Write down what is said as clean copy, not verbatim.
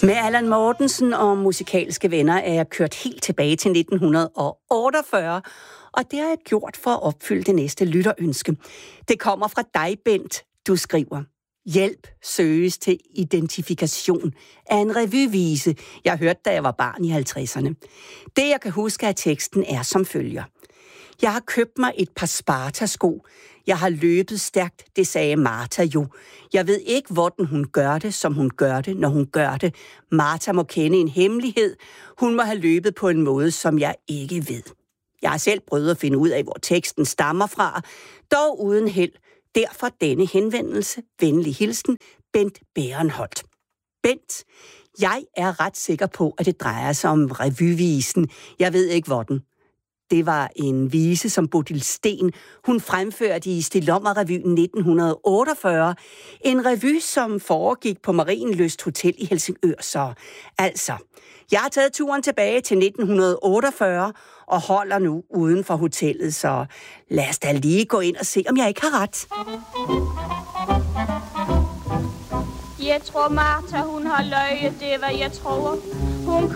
Med Allan Mortensen og musikalske venner er jeg kørt helt tilbage til 1948, og det har jeg gjort for at opfylde det næste lytterønske. Det kommer fra dig, Bent. Du skriver: Hjælp søges til identifikation af en revyvise, jeg hørte, da jeg var barn i 50'erne. Det, jeg kan huske af teksten, er som følger. Jeg har købt mig et par Sparta-sko. Jeg har løbet stærkt, det sagde Martha jo. Jeg ved ikke, hvordan hun gør det, som hun gør det, når hun gør det. Martha må kende en hemmelighed. Hun må have løbet på en måde, som jeg ikke ved. Jeg har selv prøvet at finde ud af, hvor teksten stammer fra, dog uden held. Derfor denne henvendelse, venlig hilsen, Bent Bærenholt. Bent, jeg er ret sikker på, at det drejer sig om revyvisen. Jeg ved ikke, hvordan. Det var en vise, som Bodil Sten, hun fremførte i Stilommerrevyen 1948. En revy, som foregik på Marienlyst Hotel i Helsingør. Så altså, jeg har taget turen tilbage til 1948 og holder nu uden for hotellet. Så lad os da lige gå ind og se, om jeg ikke har ret. Jeg tror, Martha, hun har løjet. Det er, hvad jeg tror. Hun